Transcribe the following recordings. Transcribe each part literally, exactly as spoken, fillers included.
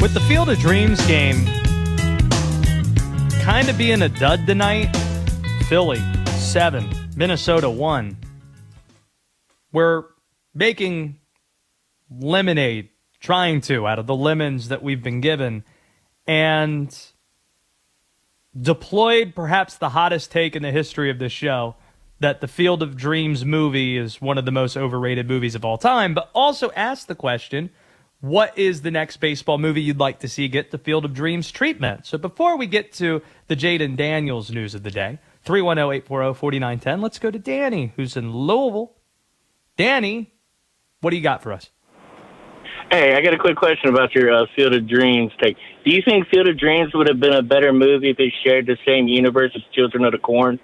With the Field of Dreams game kind of being a dud tonight, Philly seven, Minnesota one. We're making lemonade, trying to, out of the lemons that we've been given, and deployed perhaps the hottest take in the history of this show, that the Field of Dreams movie is one of the most overrated movies of all time, but also asked the question, what is the next baseball movie you'd like to see get the Field of Dreams treatment? So before we get to the Jaden Daniels news of the day, three one zero, eight four zero, four nine one zero, let's go to Danny, who's in Louisville. Danny, what do you got for us? Hey, I got a quick question about your uh, Field of Dreams take. Do you think Field of Dreams would have been a better movie if it shared the same universe as Children of the Corn?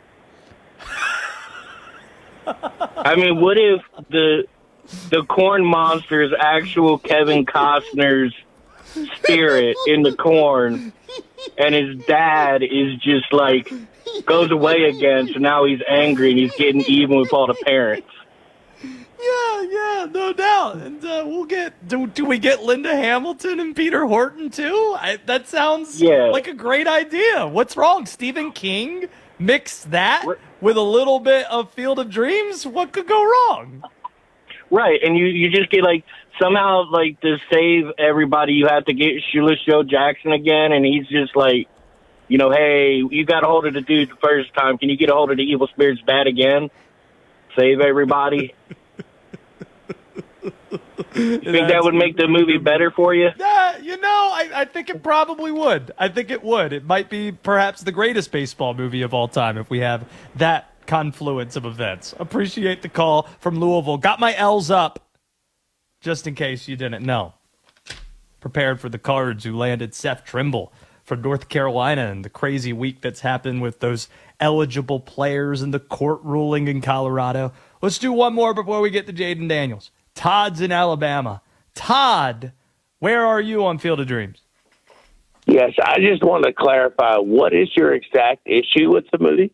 I mean, what if the the corn monster is actual Kevin Costner's spirit in the corn, and his dad is just like goes away again, so now he's angry and he's getting even with all the parents? Yeah, yeah, no doubt. And uh, we'll get, do, do we get Linda Hamilton and Peter Horton too? I, that sounds yeah. like a great idea. What's wrong? Stephen King? Mix that with a little bit of Field of Dreams? What could go wrong? Right, and you, you just get, like, somehow, like, to save everybody, you have to get Shoeless Joe Jackson again, and he's just like, you know, hey, you got a hold of the dude the first time. Can you get a hold of the evil spirit's bat again? Save everybody. You think that would make the movie better for you? Yeah, you know, I, I think it probably would. I think it would. It might be perhaps the greatest baseball movie of all time if we have that confluence of events. Appreciate the call from Louisville. Got my L's up, just in case you didn't know. Prepared for the Cards, who landed Seth Trimble from North Carolina, and the crazy week that's happened with those eligible players and the court ruling in Colorado. Let's do one more before we get to Jaden Daniels. Todd's in Alabama. Todd, where are you on Field of Dreams? Yes, I just want to clarify, what is your exact issue with the movie?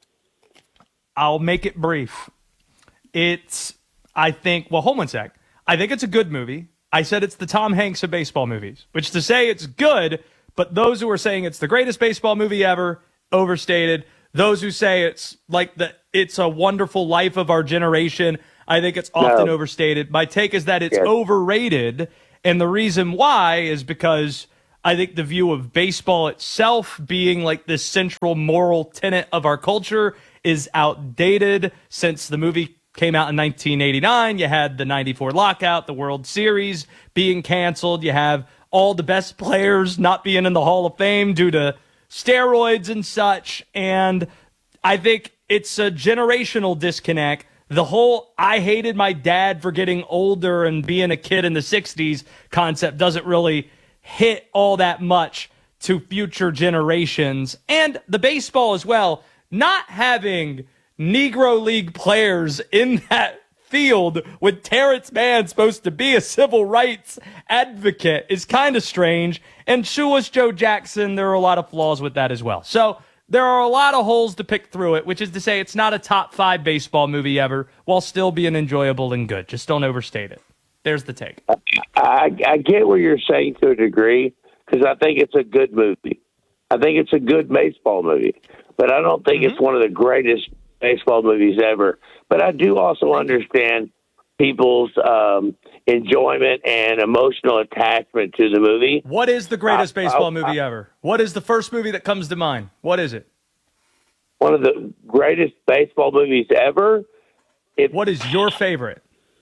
I'll make it brief. It's, I think, well, hold one sec. I think it's a good movie. I said it's the Tom Hanks of baseball movies, which to say it's good, but those who are saying it's the greatest baseball movie ever, overstated. Those who say it's like the, it's a wonderful life of our generation, I think it's often no. overstated. My take is that it's yes. overrated, and the reason why is because I think the view of baseball itself being like this central moral tenet of our culture is outdated. Since the movie came out in nineteen eighty-nine, you had the ninety-four lockout, the World Series being canceled. You have all the best players not being in the Hall of Fame due to steroids and such. And I think it's a generational disconnect. The whole I hated my dad for getting older and being a kid in the sixties concept doesn't really hit all that much to future generations. And the baseball as well, not having Negro League players in that field with Terrence Mann supposed to be a civil rights advocate is kind of strange. And Shoeless Joe Jackson, there are a lot of flaws with that as well. So there are a lot of holes to pick through it, which is to say it's not a top five baseball movie ever, while still being enjoyable and good. Just don't overstate it. There's the take. I, I get what you're saying to a degree, because I think it's a good movie. I think it's a good baseball movie, but I don't think mm-hmm. it's one of the greatest baseball movies ever. But I do also understand people's um, enjoyment and emotional attachment to the movie. What is the greatest I, baseball I, movie I, ever? What is the first movie that comes to mind? What is it? One of the greatest baseball movies ever. If, what is your favorite?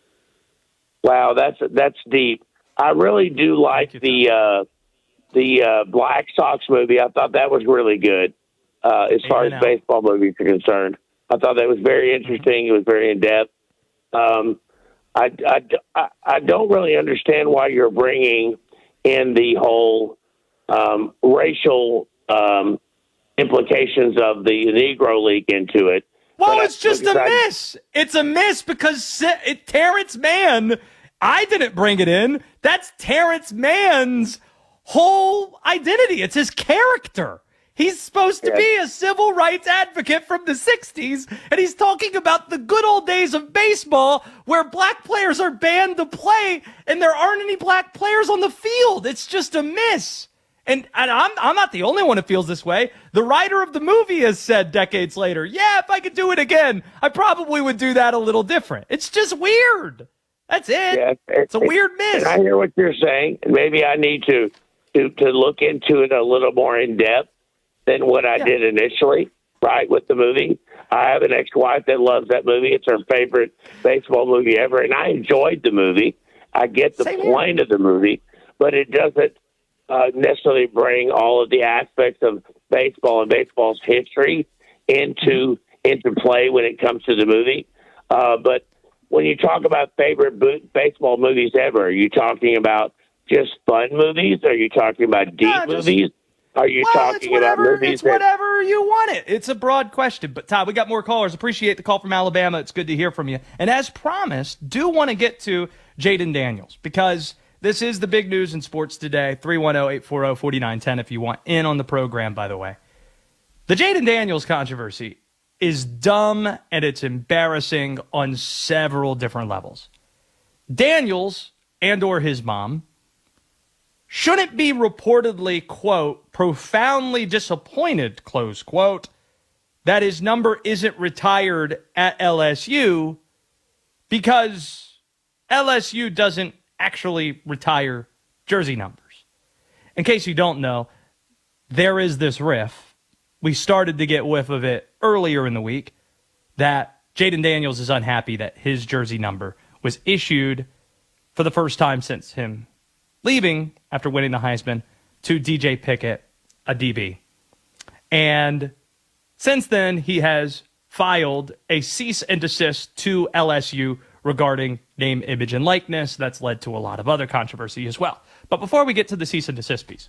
Wow, that's that's deep. I really do like the uh, the uh, Black Sox movie. I thought that was really good uh, as far as baseball movies are concerned. I thought that was very interesting. It was very in-depth. Um, I, I, I don't really understand why you're bringing in the whole um, racial um, implications of the Negro League into it. Well, but it's I, just a I, miss. It's a miss because it, Terrence Mann, I didn't bring it in. That's Terrence Mann's whole identity. It's his character. He's supposed to Yeah. be a civil rights advocate from the sixties, and he's talking about the good old days of baseball where black players are banned to play and there aren't any black players on the field. It's just a miss. And, and I'm, I'm not the only one who feels this way. The writer of the movie has said decades later, yeah, if I could do it again, I probably would do that a little different. It's just weird. That's it. Yeah, It's a weird miss. And I hear what you're saying, and maybe I need to, to, to look into it a little more in depth than what I Yeah. did initially, right, with the movie. I have an ex-wife that loves that movie. It's her favorite baseball movie ever, and I enjoyed the movie. I get the Same here. point of the movie, but it doesn't uh, necessarily bring all of the aspects of baseball and baseball's history into into play when it comes to the movie. Uh, but when you talk about favorite bo- baseball movies ever, are you talking about just fun movies? Are you talking about deep No, just- movies? Are you Well, it's talking about whatever, movies it's that whatever you want it. It's a broad question. But, Todd, we got more callers. Appreciate the call from Alabama. It's good to hear from you. And as promised, do want to get to Jaden Daniels because this is the big news in sports today. three one zero, eight four zero, four nine one zero if you want in on the program, by the way. The Jaden Daniels controversy is dumb and it's embarrassing on several different levels. Daniels and or his mom shouldn't be reportedly, quote, profoundly disappointed, close quote, that his number isn't retired at L S U because L S U doesn't actually retire jersey numbers. In case you don't know, there is this riff. We started to get whiff of it earlier in the week that Jaden Daniels is unhappy that his jersey number was issued for the first time since him leaving after winning the Heisman to D J Pickett, a D B. And since then, he has filed a cease and desist to L S U regarding name, image, and likeness. That's led to a lot of other controversy as well. But before we get to the cease and desist piece,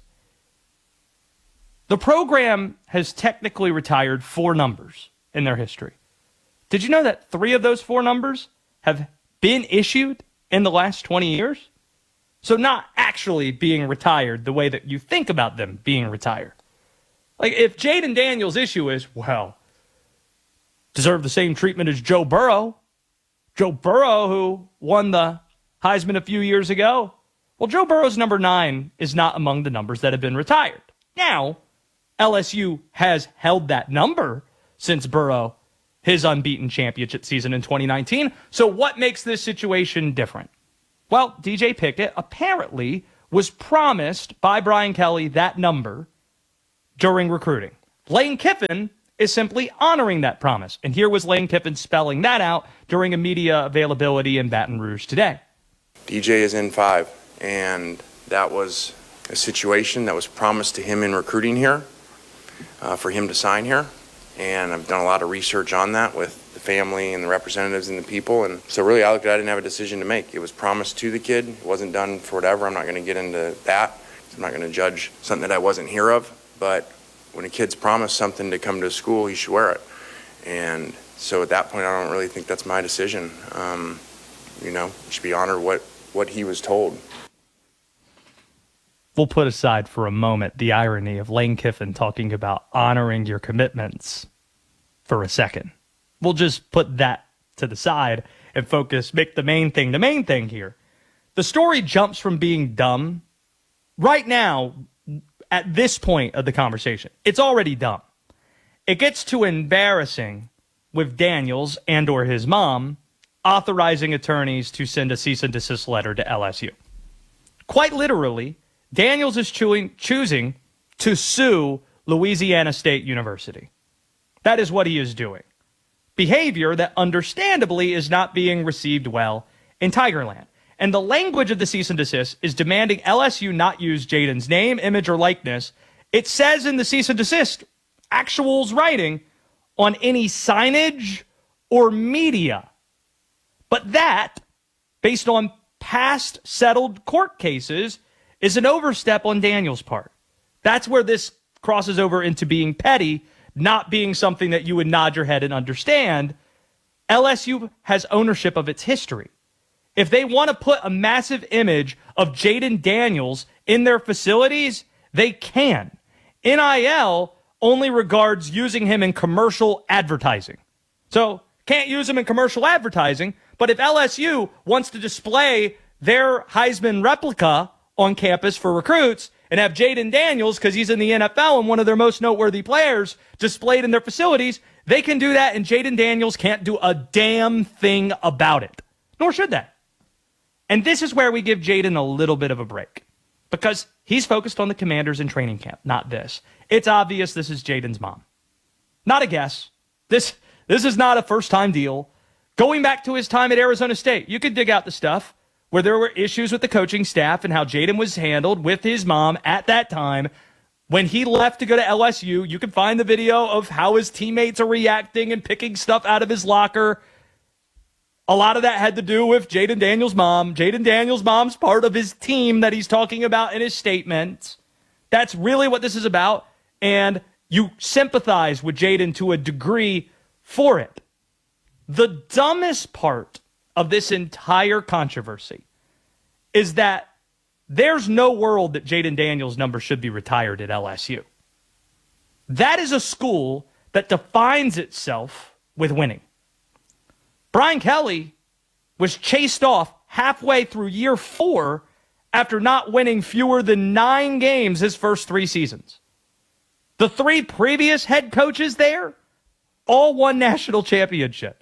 the program has technically retired four numbers in their history. Did you know that three of those four numbers have been issued in the last twenty years? So not actually being retired the way that you think about them being retired. Like if Jaden Daniels' issue is, well, deserve the same treatment as Joe Burrow. Joe Burrow, who won the Heisman a few years ago. Well, Joe Burrow's number nine is not among the numbers that have been retired. Now, L S U has held that number since Burrow, his unbeaten championship season in twenty nineteen. So what makes this situation different? Well, D J Pickett apparently was promised by Brian Kelly that number during recruiting. Lane Kiffin is simply honoring that promise. And here was Lane Kiffin spelling that out during a media availability in Baton Rouge today. D J is in five, and that was a situation that was promised to him in recruiting here uh, for him to sign here. And I've done a lot of research on that with the family and the representatives and the people. And so really I looked at it, I didn't have a decision to make. It was promised to the kid. It wasn't done for whatever. I'm not going to get into that. I'm not going to judge something that I wasn't here of. But when a kid's promised something to come to school, he should wear it. And so at that point, I don't really think that's my decision. Um, you know, he should be honored what, what he was told. We'll put aside for a moment the irony of Lane Kiffin talking about honoring your commitments for a second. We'll just put that to the side and focus, make the main thing the main thing here. The story jumps from being dumb right now at this point of the conversation. It's already dumb. It gets to embarrassing with Daniels and or his mom authorizing attorneys to send a cease and desist letter to L S U. Quite literally, Daniels is chewing, choosing to sue Louisiana State University. That is what he is doing. Behavior that understandably is not being received well in Tigerland. And the language of the cease and desist is demanding L S U not use Jaden's name, image, or likeness. It says in the cease and desist, actuals writing, on any signage or media. But that, based on past settled court cases, is an overstep on Daniel's part. That's where this crosses over into being petty, not being something that you would nod your head and understand. L S U has ownership of its history. If they want to put a massive image of Jaden Daniels in their facilities, they can. N I L only regards using him in commercial advertising. So can't use him in commercial advertising, but if L S U wants to display their Heisman replica on campus for recruits and have Jayden Daniels, because he's in the N F L and one of their most noteworthy players, displayed in their facilities, they can do that, and Jayden Daniels can't do a damn thing about it. Nor should they. And this is where we give Jayden a little bit of a break, because he's focused on the Commanders in training camp, not this. It's obvious this is Jayden's mom. Not a guess. This this is not a first-time deal. Going back to his time at Arizona State, you could dig out the stuff where there were issues with the coaching staff and how Jayden was handled with his mom at that time. When he left to go to L S U, you can find the video of how his teammates are reacting and picking stuff out of his locker. A lot of that had to do with Jayden Daniels' mom. Jayden Daniels' mom's part of his team that he's talking about in his statement. That's really what this is about. And you sympathize with Jayden to a degree for it. The dumbest part of this entire controversy is that there's no world that Jayden Daniels' number should be retired at L S U. That is a school that defines itself with winning. Brian Kelly was chased off halfway through year four after not winning fewer than nine games his first three seasons. The three previous head coaches there all won national championships.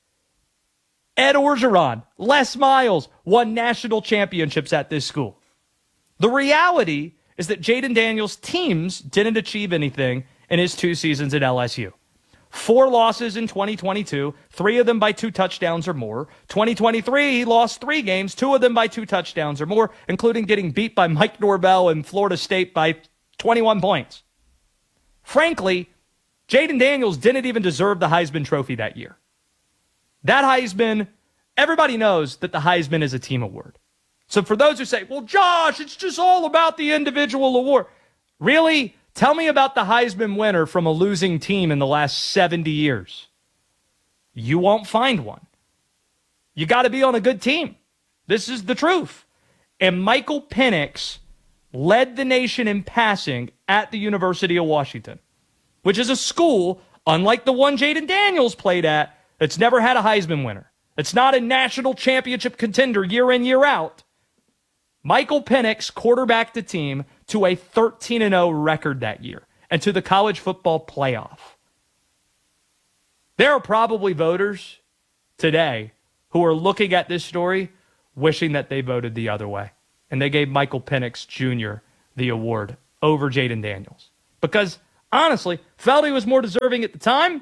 Ed Orgeron, Les Miles won national championships at this school. The reality is that Jayden Daniels' teams didn't achieve anything in his two seasons at L S U. Four losses in twenty twenty-two, three of them by two touchdowns or more. twenty twenty-three, he lost three games, two of them by two touchdowns or more, including getting beat by Mike Norvell and Florida State by twenty-one points. Frankly, Jayden Daniels didn't even deserve the Heisman Trophy that year. That Heisman, everybody knows that the Heisman is a team award. So for those who say, well, Josh, it's just all about the individual award. Really? Tell me about the Heisman winner from a losing team in the last seventy years. You won't find one. You got to be on a good team. This is the truth. And Michael Penix led the nation in passing at the University of Washington, which is a school, unlike the one Jayden Daniels played at, that's never had a Heisman winner. It's not a national championship contender year in, year out. Michael Penix quarterbacked the team to a thirteen and oh record that year and to the college football playoff. There are probably voters today who are looking at this story wishing that they voted the other way, and they gave Michael Penix Junior the award over Jayden Daniels. Because, honestly, felt he was more deserving at the time.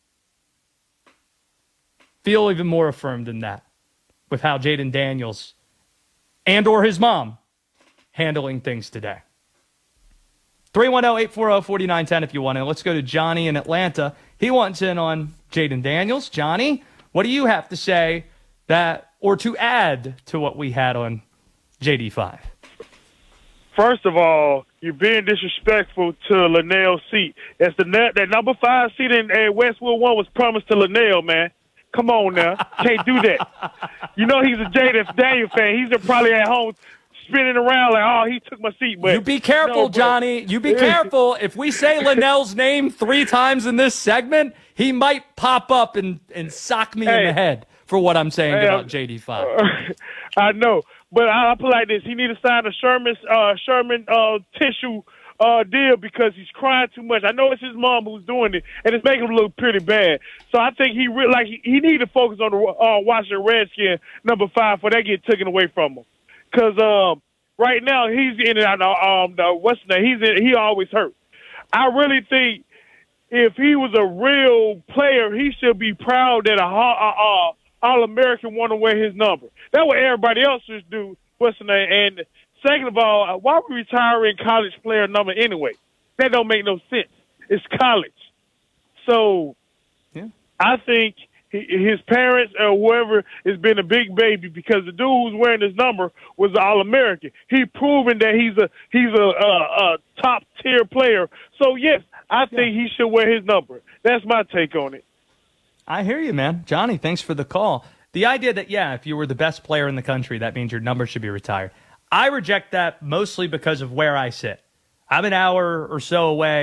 Feel even more affirmed than that with how Jayden Daniels and or his mom handling things today. three one zero, eight four zero, four nine one zero if you want to. Let's go to Johnny in Atlanta. He wants in on Jayden Daniels. Johnny, what do you have to say that or to add to what we had on J D five? First of all, you're being disrespectful to Linnell's seat. That's the that number five seat in uh, Westwood One was promised to Linnell, man. Come on now. Can't do that. You know he's a Jayden Daniels fan. He's probably at home spinning around like, oh, he took my seat. But you be careful, no, Johnny. You be careful. If we say Linnell's name three times in this segment, he might pop up and, and sock me hey, in the head for what I'm saying hey, about J D five. Uh, I know. But I'll put it like this. He need to sign a Sherman, uh, Sherman uh, tissue uh, deal because he's crying too much. I know it's his mom who's doing it, and it's making him look pretty bad. So I think he re- like he, he need to focus on the uh, Washington Redskins number five before they get taken away from him. Because um, right now he's in and out of um, the what's the name? He's in, he always hurt. I really think if he was a real player, he should be proud that a, a, a All-American want to wear his number. That's what everybody else should do. What's the name? And second of all, why are we retiring college player number anyway? That don't make no sense. It's college. So yeah. I think his parents or whoever has been a big baby because the dude who's wearing his number was an All-American. He proven that he's a he's a, a, a top-tier player. So, yes, I think yeah. he should wear his number. That's my take on it. I hear you, man. Johnny, thanks for the call. The idea that, yeah, if you were the best player in the country, that means your number should be retired. I reject that mostly because of where I sit. I'm an hour or so away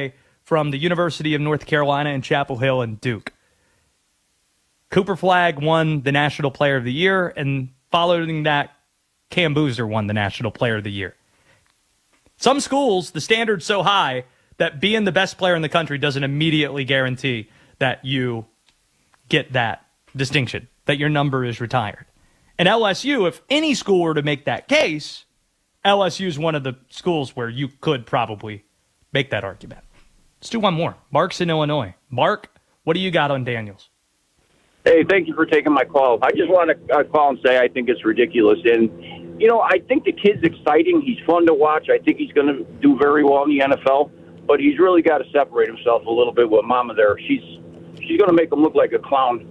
from the University of North Carolina and Chapel Hill and Duke. Cooper Flagg won the National Player of the Year, and following that, Cam Boozer won the National Player of the Year. Some schools, the standard's so high that being the best player in the country doesn't immediately guarantee that you get that distinction, that your number is retired. And L S U, if any school were to make that case, L S U is one of the schools where you could probably make that argument. Let's do one more. Mark's in Illinois. Mark, what do you got on Daniels? Hey, thank you for taking my call. I just want to uh, call and say I think it's ridiculous. And, you know, I think the kid's exciting. He's fun to watch. I think he's going to do very well in the N F L. But he's really got to separate himself a little bit with Mama there. She's she's going to make him look like a clown.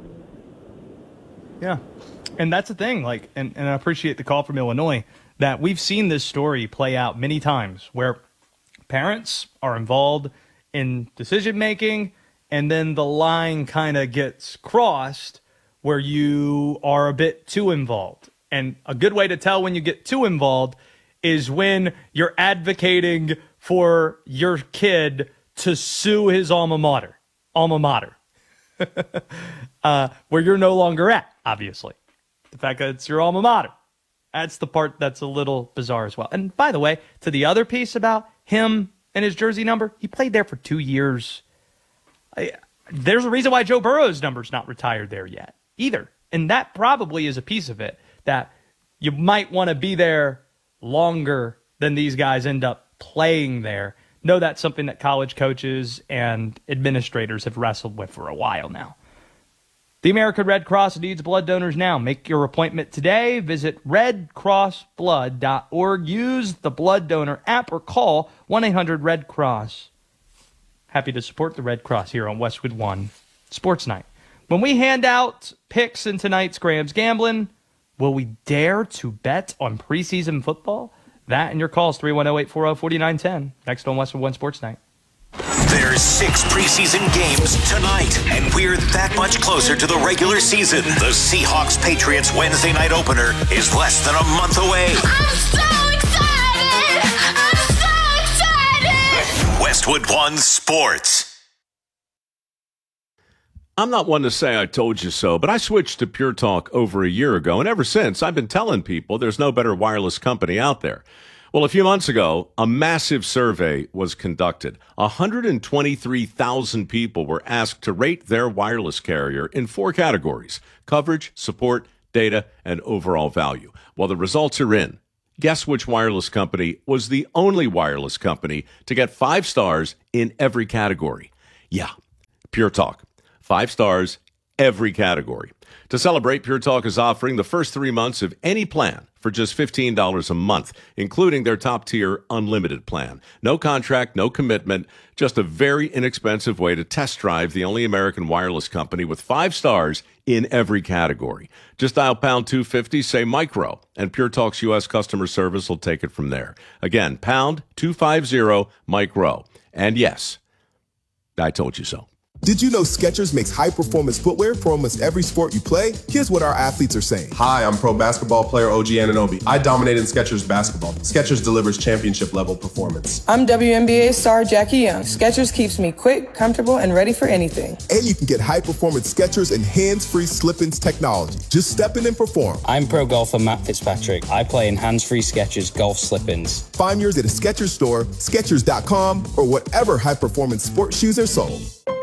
Yeah. And that's the thing. Like, and, and I appreciate the call from Illinois, that we've seen this story play out many times where parents are involved in decision-making, and then the line kind of gets crossed where you are a bit too involved. And a good way to tell when you get too involved is when you're advocating for your kid to sue his alma mater, alma mater, uh, where you're no longer at, obviously. The fact that it's your alma mater. That's the part that's a little bizarre as well. And by the way, to the other piece about him and his jersey number, he played there for two years. I, there's a reason why Joe Burrow's number's not retired there yet either. And that probably is a piece of it, that you might want to be there longer than these guys end up playing there. No, that's something that college coaches and administrators have wrestled with for a while now. The American Red Cross needs blood donors now. Make your appointment today. Visit red cross blood dot org. Use the blood donor app or call one eight hundred red cross. Happy to support the Red Cross here on Westwood One Sports Night. When we hand out picks in tonight's Graham's Gambling, will we dare to bet on preseason football? That and your calls, three one zero, eight four zero, four nine one zero. Next on Westwood One Sports Night. There's six preseason games tonight, and we're that much closer to the regular season. The Seahawks-Patriots Wednesday night opener is less than a month away. I'm so excited! I'm so excited! Westwood One Sports. I'm not one to say I told you so, but I switched to Pure Talk over a year ago, and ever since, I've been telling people there's no better wireless company out there. Well, a few months ago, a massive survey was conducted. one hundred twenty-three thousand people were asked to rate their wireless carrier in four categories: coverage, support, data, and overall value. Well, the results are in. Guess which wireless company was the only wireless company to get five stars in every category? Yeah, Pure Talk. Five stars, every category. To celebrate, Pure Talk is offering the first three months of any plan for just fifteen dollars a month, including their top-tier unlimited plan. No contract, no commitment, just a very inexpensive way to test drive the only American wireless company with five stars in every category. Just dial pound two fifty, say micro, and Pure Talk's U S customer service will take it from there. Again, pound two fifty, micro. And yes, I told you so. Did you know Skechers makes high-performance footwear for almost every sport you play? Here's what our athletes are saying. Hi, I'm pro basketball player O G Anunoby. I dominate in Skechers basketball. Skechers delivers championship-level performance. I'm W N B A star Jackie Young. Skechers keeps me quick, comfortable, and ready for anything. And you can get high-performance Skechers and hands-free slip-ins technology. Just step in and perform. I'm pro golfer Matt Fitzpatrick. I play in hands-free Skechers golf slip-ins. Find yours at a Skechers store, Skechers dot com, or whatever high-performance sports shoes are sold.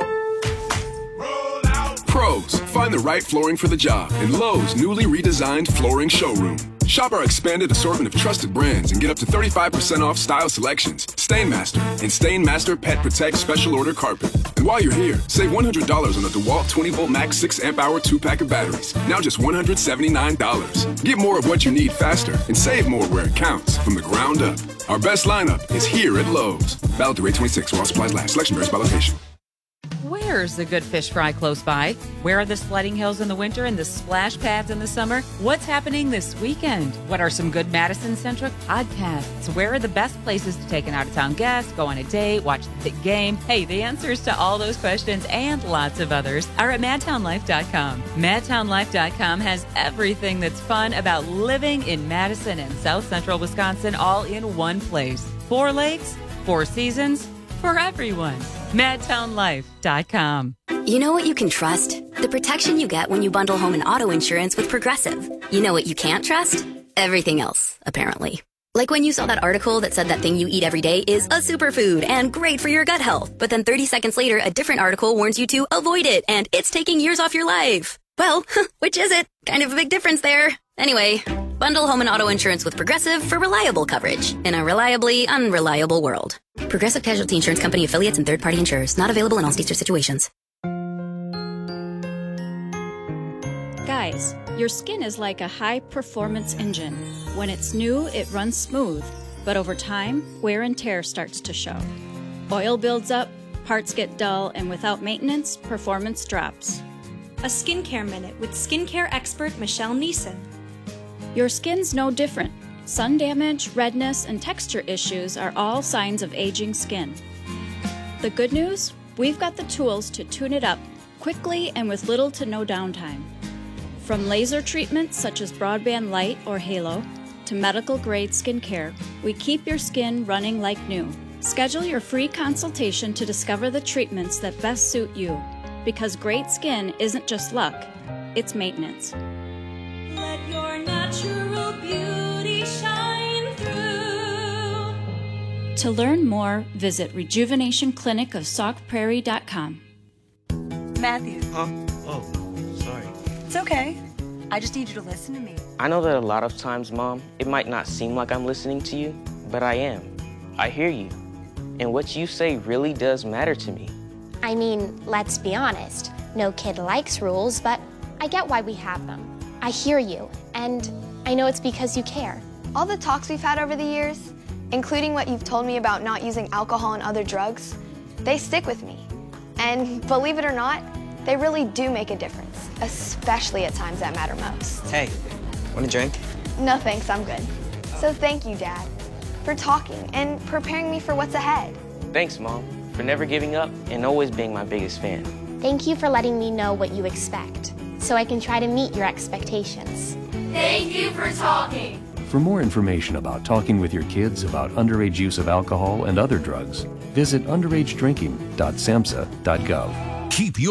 Pros, find the right flooring for the job in Lowe's newly redesigned flooring showroom. Shop our expanded assortment of trusted brands and get up to thirty-five percent off style selections, Stainmaster, and Stainmaster Pet Protect Special Order Carpet. And while you're here, save one hundred dollars on the DeWalt twenty volt max six amp hour two pack of batteries. Now just one hundred seventy-nine dollars. Get more of what you need faster and save more where it counts from the ground up. Our best lineup is here at Lowe's. Valid through eight twenty-six while supplies last. Selection varies by location. Where's a good fish fry close by? Where are the sledding hills in the winter and the splash pads in the summer? What's happening this weekend? What are some good Madison-centric podcasts? Where are the best places to take an out-of-town guest, go on a date, watch the big game? Hey, the answers to all those questions and lots of others are at madtown life dot com. madtown life dot com has everything that's fun about living in Madison and South Central Wisconsin all in one place. Four lakes, four seasons, for everyone. Madtown Life dot com. You know what you can trust? The protection you get when you bundle home and auto insurance with Progressive. You know what you can't trust? Everything else, apparently. Like when you saw that article that said that thing you eat every day is a superfood and great for your gut health. But then thirty seconds later, a different article warns you to avoid it and it's taking years off your life. Well, which is it? Kind of a big difference there. Anyway, bundle home and auto insurance with Progressive for reliable coverage in a reliably unreliable world. Progressive Casualty Insurance Company affiliates and third-party insurers. Not available in all states or situations. Guys, your skin is like a high-performance engine. When it's new, it runs smooth. But over time, wear and tear starts to show. Oil builds up, parts get dull, and without maintenance, performance drops. A skincare minute with skincare expert Michelle Neeson. Your skin's no different. Sun damage, redness, and texture issues are all signs of aging skin. The good news? We've got the tools to tune it up quickly and with little to no downtime. From laser treatments such as Broadband Light or Halo to medical-grade skincare, we keep your skin running like new. Schedule your free consultation to discover the treatments that best suit you. Because great skin isn't just luck, it's maintenance. Let your natural beauty shine through. To learn more, visit rejuvenation clinic of sauk prairie dot com. Matthew. Huh? Oh, sorry. It's okay. I just need you to listen to me. I know that a lot of times, Mom, it might not seem like I'm listening to you, but I am. I hear you. And what you say really does matter to me. I mean, let's be honest. No kid likes rules, but I get why we have them. I hear you, and I know it's because you care. All the talks we've had over the years, including what you've told me about not using alcohol and other drugs, they stick with me. And believe it or not, they really do make a difference, especially at times that matter most. Hey, want a drink? No thanks, I'm good. So thank you, Dad, for talking and preparing me for what's ahead. Thanks, Mom, for never giving up and always being my biggest fan. Thank you for letting me know what you expect, so I can try to meet your expectations. Thank you for talking. For more information about talking with your kids about underage use of alcohol and other drugs, visit underage drinking dot samhsa dot gov. Keep your